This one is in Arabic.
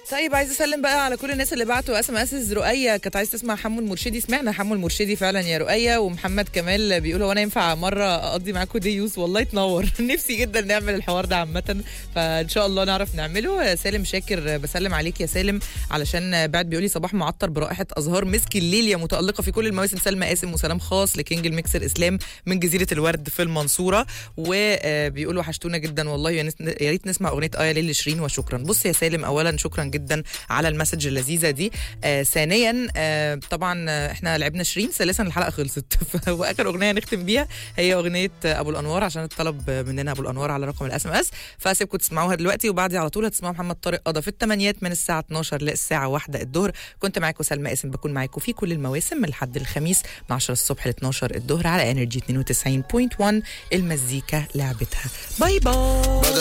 طيب عايزه اسلم بقى على كل الناس اللي بعتوا SMS. رؤية كانت عايزه تسمع حمو المرشدي، سمعنا حمو المرشدي فعلا يا رؤية. ومحمد كمال بيقول هو انا ينفع مره اقضي معاكم ديوس؟ والله تنور. نفسي جدا نعمل الحوار ده عامه، فان شاء الله نعرف نعمله. سالم شاكر بسلم عليك يا سالم، علشان بعد بيقول لي صباح معطر برائحه ازهار مسك الليل يا متالقه في كل المواسم. سلمى قاسم وسلام خاص لكينج الميكسر اسلام من جزيره الورد في المنصوره. وبيقولوا وحشتونا جدا والله، يا ريت نسمع اغنيه ايه ليل لشيرين وشكرا. بص يا سالم، اولا شكرا جدا على المسج اللذيذه دي. ثانيا طبعا احنا لعبنا شيرين، ثالثا الحلقه خلصت. واخر اغنيه نختم بيها هي اغنيه ابو الانوار، عشان الطلب مننا ابو الانوار على رقم SMS. فاسيبكم تسمعوها دلوقتي، وبعدي على طول هتسمعوا محمد طارق قضى في الثمانيات من الساعه 12 للساعه 1 الظهر. كنت معاكم سلمى قاسم، بكون معاكم في كل المواسم من الحد الخميس من 10 الصبح ل 12 الظهر على انرجي 92.1. المزيكا لعبتها. باي باي.